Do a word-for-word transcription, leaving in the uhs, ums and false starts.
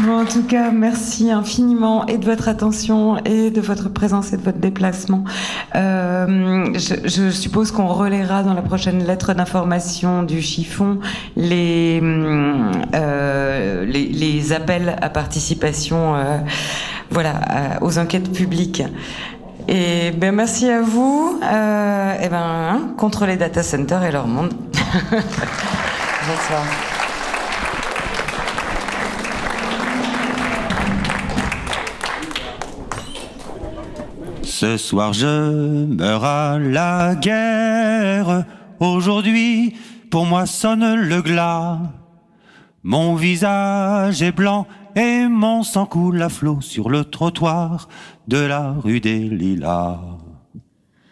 Bon, en tout cas, merci infiniment et de votre attention et de votre présence et de votre déplacement. Euh, je, je suppose qu'on relaiera dans la prochaine lettre d'information du chiffon les, euh, les, les appels à participation euh, voilà, aux enquêtes publiques. Et ben merci à vous. Euh, et ben hein, contre les data centers et leur monde. Bonsoir. Ce soir je meurs à la guerre. Aujourd'hui, pour moi sonne le glas. Mon visage est blanc et mon sang coule à flot sur le trottoir de la rue des Lilas.